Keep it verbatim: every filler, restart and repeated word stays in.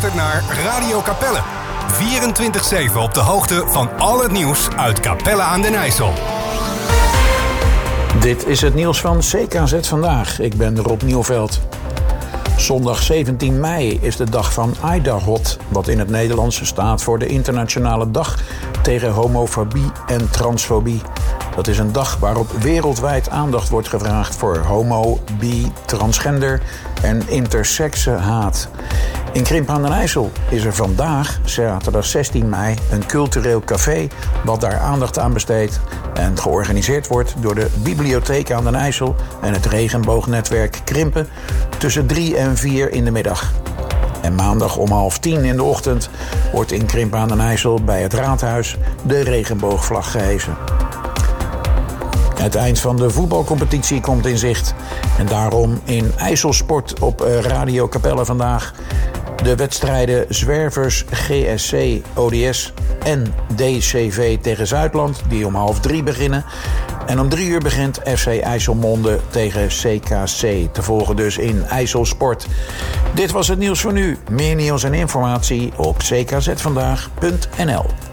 luistert naar Radio Capelle. vierentwintig zeven op de hoogte van al het nieuws uit Capelle aan den IJssel. Dit is het nieuws van C K Z Vandaag. Ik ben Rob Nieuwveld. Zondag zeventien mei is de dag van AIDAHOT, wat in het Nederlands staat voor de Internationale Dag tegen Homofobie en Transfobie. Dat is een dag waarop wereldwijd aandacht wordt gevraagd voor homo, bi, transgender en intersexe haat. In Krimpen aan den IJssel is er vandaag, zaterdag zestien mei, een cultureel café wat daar aandacht aan besteedt en georganiseerd wordt door de Bibliotheek aan den IJssel en het regenboognetwerk Krimpen tussen drie en vier in de middag. En maandag om half tien in de ochtend wordt in Krimpen aan den IJssel bij het raadhuis de regenboogvlag gehesen. Het eind van de voetbalcompetitie komt in zicht. En daarom in IJsselsport op Radio Capelle vandaag de wedstrijden Zwervers, G S C, O D S en D C V tegen Zuidland, die om half drie beginnen. En om drie uur begint F C IJsselmonde tegen C K C. Te volgen dus in IJsselsport. Dit was het nieuws voor nu. Meer nieuws en informatie op c k z vandaag punt n l.